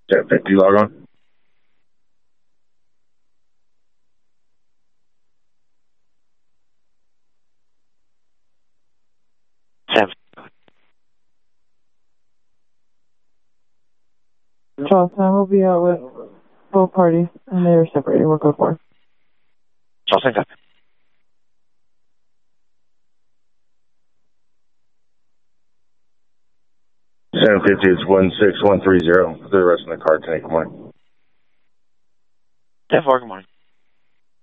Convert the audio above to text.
1050 log on. Charles, time will be out with both parties, and they are separated. We're code 4. Charles, hang up. 750 is 16130 for the rest of the car tonight. Good morning. 10-4, good morning.